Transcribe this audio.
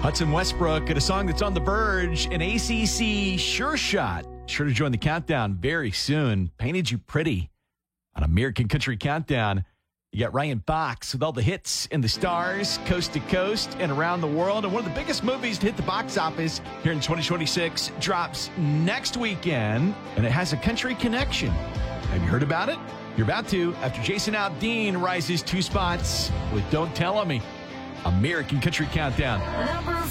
Hudson Westbrook and a song that's on the verge, an ACC sure shot. Sure to join the countdown very soon. Painted You Pretty on American Country Countdown. You got Ryan Fox with all the hits and the stars, coast to coast and around the world. And one of the biggest movies to hit the box office here in 2026 drops next weekend, and it has a country connection. Have you heard about it? You're about to after Jason Aldean rises 2 spots with Don't Tell On Me. American Country Countdown.